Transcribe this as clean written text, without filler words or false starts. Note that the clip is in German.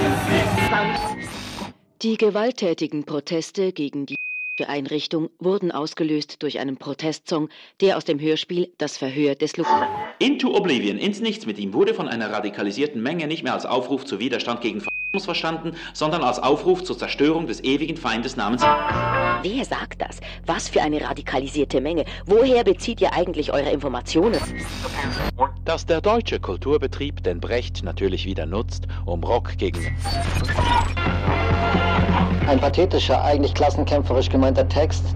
Die gewalttätigen Proteste gegen die Einrichtung wurden ausgelöst durch einen Protestsong, der aus dem Hörspiel Das Verhör des Into Oblivion, ins Nichts mit ihm, wurde von einer radikalisierten Menge nicht mehr als Aufruf zu Widerstand gegen Faschismus verstanden, sondern als Aufruf zur Zerstörung des ewigen Feindes namens... Wer sagt das? Was für eine radikalisierte Menge? Woher bezieht ihr eigentlich eure Informationen? Dass der deutsche Kulturbetrieb den Brecht natürlich wieder nutzt, um Rock gegen... Ein pathetischer, eigentlich klassenkämpferisch gemeinter Text,